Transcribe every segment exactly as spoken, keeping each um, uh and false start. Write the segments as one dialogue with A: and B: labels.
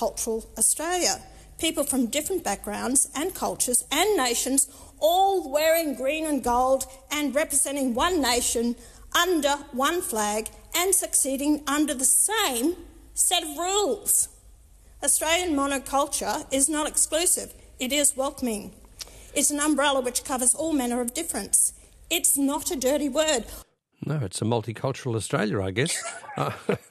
A: monocultural Australia. People from different backgrounds and cultures and nations, all wearing green and gold and representing one nation under one flag and succeeding under the same set of rules. Australian monoculture is not exclusive. It is welcoming. It's an umbrella which covers all manner of difference. It's not a dirty word.
B: No, it's a multicultural Australia, I guess. uh,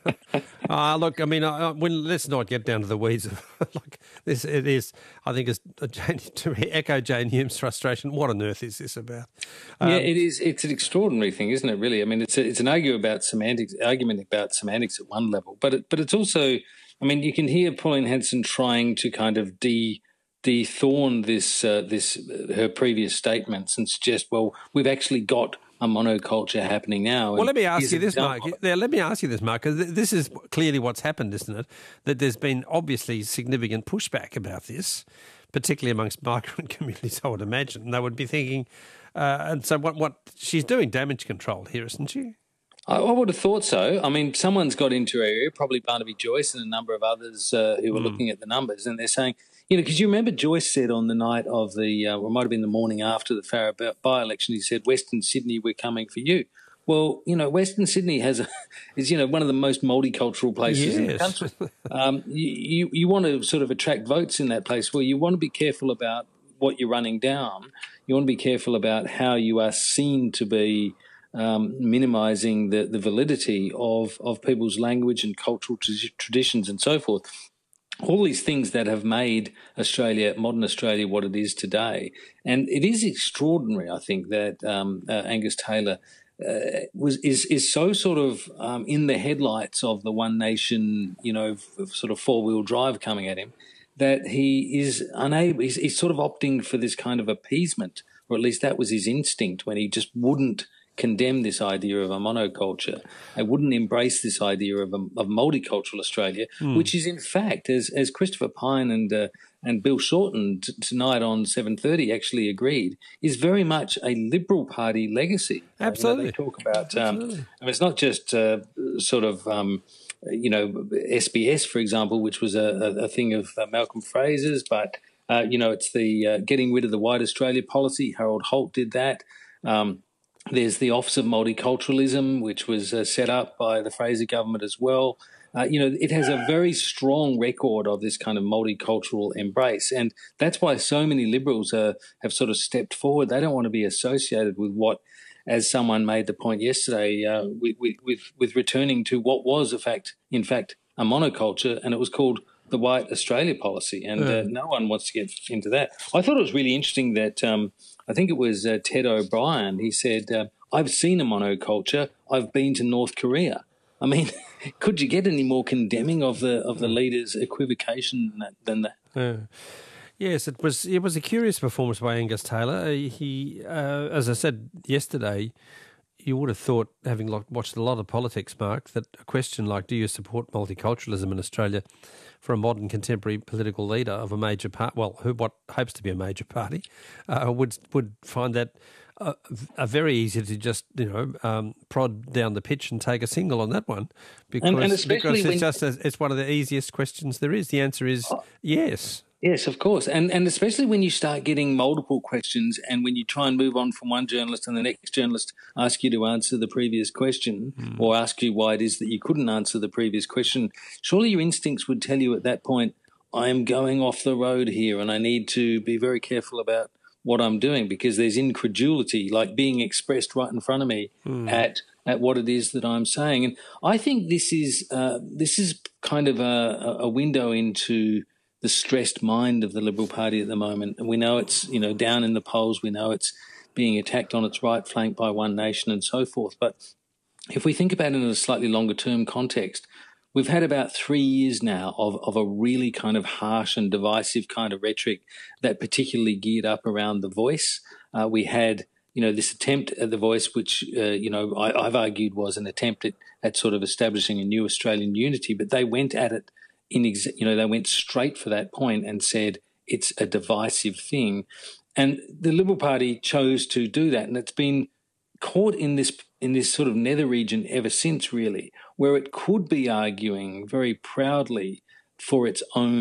B: uh, look, I mean, uh, when, let's not get down to the weeds of like this. It is, I think, it's uh, Jane, to echo Jane Hume's frustration. What on earth is this about?
C: Um, yeah, it is. It's an extraordinary thing, isn't it? Really, I mean, it's a, it's an argument about semantics, argument about semantics at one level, but it, but it's also, I mean, you can hear Pauline Hanson trying to kind of de. de-thorn this uh, this uh, her previous statements and suggest, well, we've actually got a monoculture happening now.
B: Well, let me ask you this, Mark. Yeah, let me ask you this, Mark. This is clearly what's happened, isn't it? That there's been obviously significant pushback about this, particularly amongst migrant communities, I would imagine. They would be thinking, uh, and so what, what she's doing damage control here, isn't she?
C: I, I would have thought so. I mean, someone's got into her area, probably Barnaby Joyce and a number of others uh, who were mm. looking at the numbers, and they're saying, you know, because you remember Joyce said on the night of the, uh, or it might have been the morning after the Farrer by-election, he said, Western Sydney, we're coming for you. Well, you know, Western Sydney has a, is, you know, one of the most multicultural places
B: yes.
C: in the country. Um, you, you, you want to sort of attract votes in that place. Well, you want to be careful about what you're running down. You want to be careful about how you are seen to be um, minimising the, the validity of, of people's language and cultural t- traditions and so forth. All these things that have made Australia, modern Australia, what it is today. And it is extraordinary, I think, that um, uh, Angus Taylor uh, was is is so sort of um, in the headlights of the One Nation, you know, f- sort of four-wheel drive coming at him, that he is unable, he's, he's sort of opting for this kind of appeasement, or at least that was his instinct when he just wouldn't condemn this idea of a monoculture. They wouldn't embrace this idea of a of multicultural Australia, mm. which is in fact, as as Christopher Pyne and uh, and Bill Shorten t- tonight on seven thirty actually agreed, is very much a Liberal Party legacy.
B: Absolutely,
C: uh, you know, they talk about. Um, Absolutely. I mean, it's not just uh, sort of. Um, you know, S B S, for example, which was a, a, a thing of uh, Malcolm Fraser's, but uh, you know, it's the uh, getting rid of the White Australia policy. Harold Holt did that. Um, There's the Office of Multiculturalism, which was uh, set up by the Fraser government as well. Uh, you know, it has a very strong record of this kind of multicultural embrace. And that's why so many Liberals uh, have sort of stepped forward. They don't want to be associated with what, as someone made the point yesterday, uh, with, with, with returning to what was, in fact, in fact, a monoculture, and it was called the White Australia policy. And uh, no one wants to get into that. I thought it was really interesting that um, – I think it was uh, Ted O'Brien. He said, uh, I've seen a monoculture. I've been to North Korea. I mean, could you get any more condemning of the of the leader's equivocation than that? Than that?
B: Yeah. Yes, it was It was a curious performance by Angus Taylor. He, uh, as I said yesterday, you would have thought, having watched a lot of politics, Mark, that a question like, do you support multiculturalism in Australia for a modern contemporary political leader of a major part, well, who what hopes to be a major party, uh, would would find that uh, a very easy to just, you know, um, prod down the pitch and take a single on that one, because,
C: and, and especially
B: because it's
C: when,
B: just a, it's one of the easiest questions there is. The answer is oh, yes.
C: Yes, of course. And and especially when you start getting multiple questions and when you try and move on from one journalist and the next journalist asks you to answer the previous question mm. or ask you why it is that you couldn't answer the previous question, surely your instincts would tell you at that point, I am going off the road here and I need to be very careful about what I'm doing, because there's incredulity like being expressed right in front of me mm. at at what it is that I'm saying. And I think this is uh, this is kind of a, a window into the stressed mind of the Liberal Party at the moment. And we know it's, you know, down in the polls. We know it's being attacked on its right flank by One Nation and so forth. But if we think about it in a slightly longer term context, we've had about three years now of, of a really kind of harsh and divisive kind of rhetoric that particularly geared up around the voice. Uh, we had, you know, this attempt at the voice, which, uh, you know, I, I've argued was an attempt at, at sort of establishing a new Australian unity, but they went at it in, ex- you know, they went straight for that point and said it's a divisive thing. And the Liberal Party chose to do that, and it's been caught in this in this sort of nether region ever since, really, where it could be arguing very proudly for its own